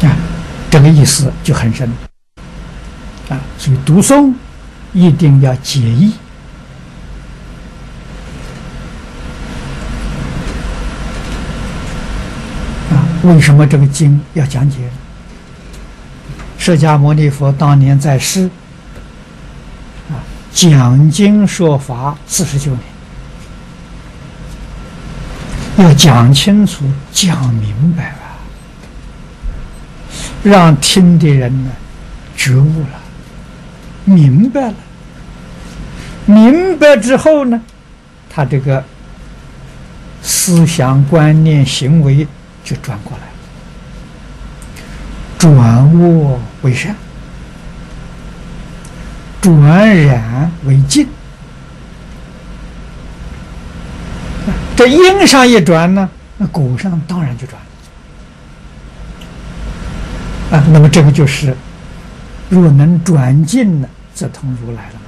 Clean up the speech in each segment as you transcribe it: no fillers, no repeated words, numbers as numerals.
啊，这个意思就很深啊。所以读诵一定要解义啊。为什么这个经要讲解呢？释迦牟尼佛当年在世啊，讲经说法49年，要讲清楚、讲明白了，让听的人呢觉悟了、明白了。明白之后呢，他这个思想、观念、行为就转过来了。转恶为善，转染为净。这因上一转呢，那果上当然就转了啊。那么这个就是，若能转净呢，则通如来了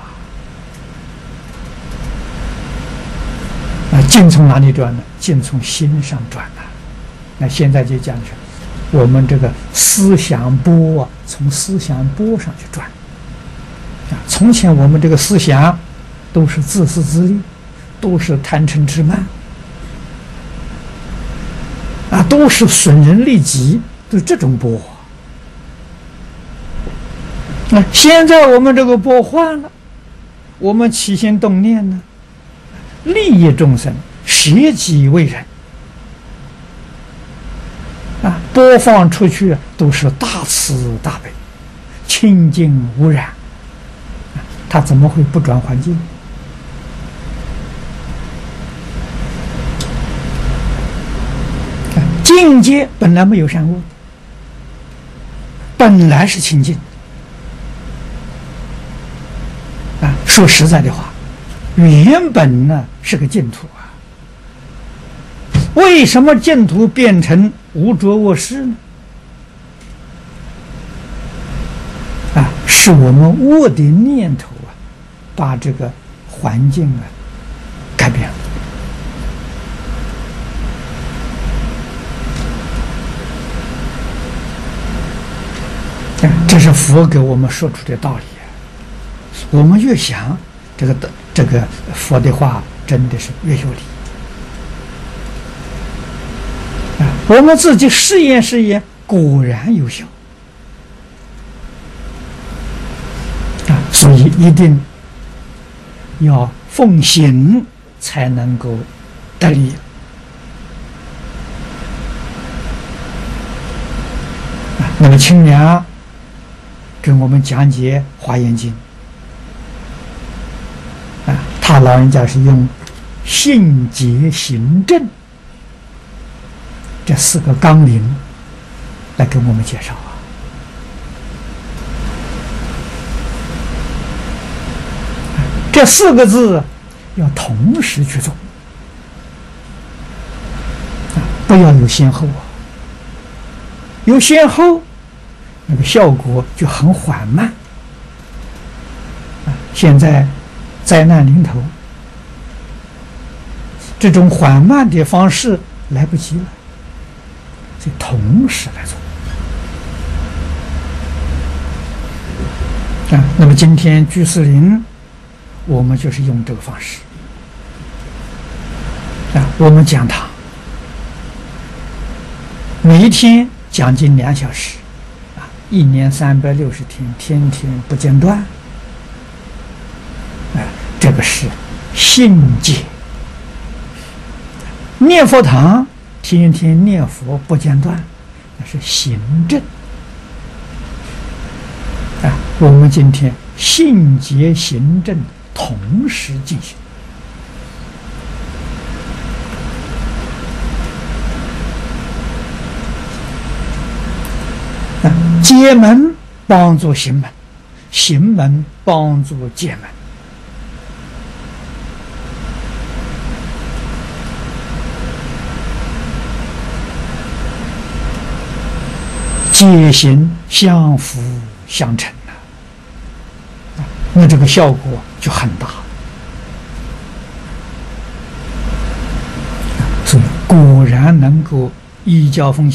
嘛。啊，净从哪里转呢？净从心上转了。那现在就讲是。我们这个思想波啊，从思想波上去转啊。从前我们这个思想都是自私自利，都是贪嗔痴慢啊，都是损人利己，都是这种波啊。现在我们这个波换了，我们起心动念呢，利益众生，舍己为人。啊，播放出去都是大慈大悲、清净无染，他怎么会不转环境？境界本来没有善恶，本来是清净。啊，说实在的话，原本呢是个净土啊。为什么净土变成无着恶世呢？啊，是我们恶的念头啊，把这个环境啊改变了。这是佛给我们说出的道理啊。我们越想这个佛的话，真的是越有理。我们自己试验试验，果然有效啊！所以一定要奉行，才能够得力。那么清凉给我们讲解《华严经》啊，他老人家是用信解行证这4个纲领来给我们介绍啊。这4个字要同时去做啊，不要有先后啊。有先后，那个效果就很缓慢啊。现在灾难临头，这种缓慢的方式来不及了。同时来做啊。那么今天居士林，我们就是用这个方式啊。我们讲堂每一天讲经2小时啊，1年360天，天天不间断啊。这个是信解。念佛堂天天念佛不间断，那是行证啊。我们今天信解行证同时进行啊。解门帮助行门，行门帮助解门。戒行相辅相成啊，那这个效果就很大。所以果然能够依教奉行。